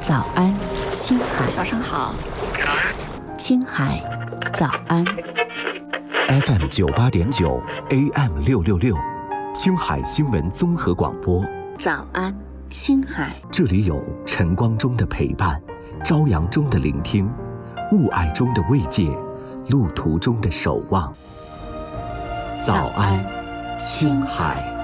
早安，青海。 早上好， 青海，早安。 FM 98.9 AM 666，青海新闻综合广播。 早安，青海。 这里有晨光中的陪伴，朝阳中的聆听，雾霭中的慰藉，路途中的守望。早安，青海。